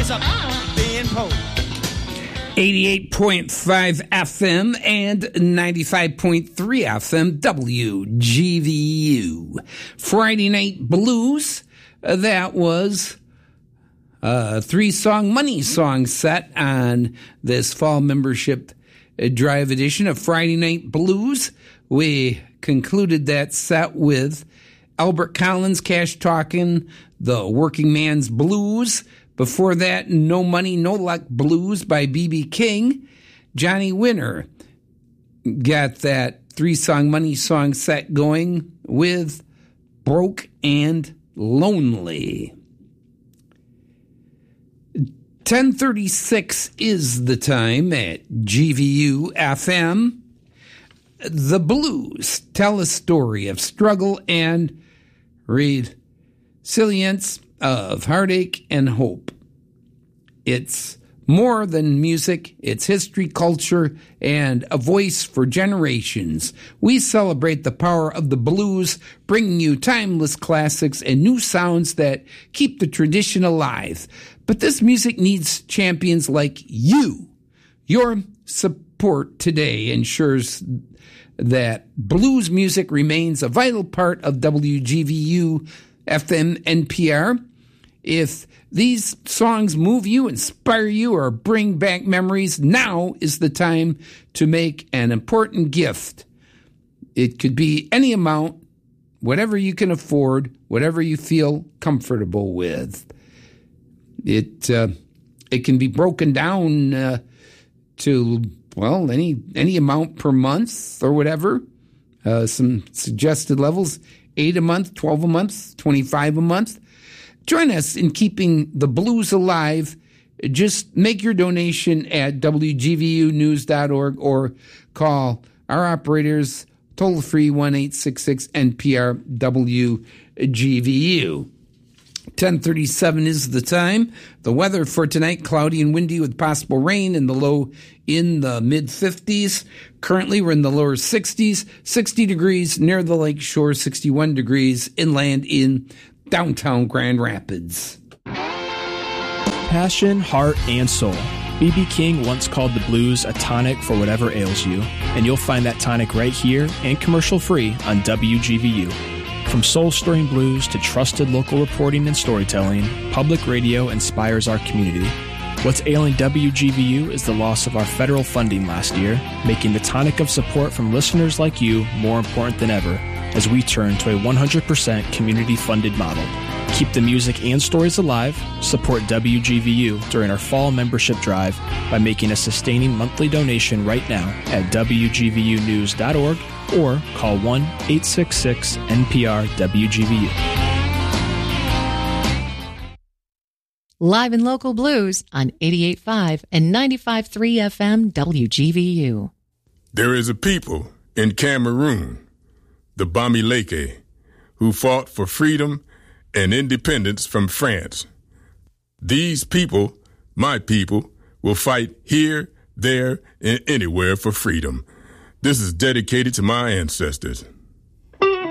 is a being poor. 88.5 FM and 95.3 FM WGVU. Friday Night Blues, that was a 3-song money song set on this fall membership drive edition of Friday Night Blues. We concluded that set with Albert Collins, Cash Talkin', The Working Man's Blues. Before that, No Money, No Luck Blues by B.B. King. Johnny Winter got that 3-song money song set going with Broke and Lonely. 10:36 is the time at GVU FM. The Blues tell a story of struggle and resilience, of heartache and hope. It's more than music, it's history, culture, and a voice for generations. We celebrate the power of the blues, bringing you timeless classics and new sounds that keep the tradition alive. But this music needs champions like you. Your support today ensures that blues music remains a vital part of WGVU FM NPR. If these songs move you, inspire you, or bring back memories, now is the time to make an important gift. It could be any amount, whatever you can afford, whatever you feel comfortable with. It can be broken down to, well, any amount per month or whatever. Some suggested levels: 8 a month, 12 a month, 25 a month. Join us in keeping the blues alive. Just make your donation at WGVUnews.org or call our operators toll-free 1-866-NPR-WGVU. 10:37 is the time. The weather for tonight, cloudy and windy with possible rain in the low in the mid-50s. Currently, we're in the lower 60s, 60 degrees near the lake shore, 61 degrees inland in downtown Grand Rapids. Passion, heart, and soul. B.B. King once called the blues a tonic for whatever ails you, and you'll find that tonic right here and commercial-free on WGVU. From soul-stirring blues to trusted local reporting and storytelling, public radio inspires our community. What's ailing WGVU is the loss of our federal funding last year, making the tonic of support from listeners like you more important than ever as we turn to a 100% community-funded model. Keep the music and stories alive. Support WGVU during our fall membership drive by making a sustaining monthly donation right now at WGVUnews.org or call 1-866-NPR-WGVU. Live and local blues on 88.5 and 95.3 FM WGVU. There is a people in Cameroon, the Bamileke, who fought for freedom and independence from France. These people, my people, will fight here, there, and anywhere for freedom. This is dedicated to my ancestors.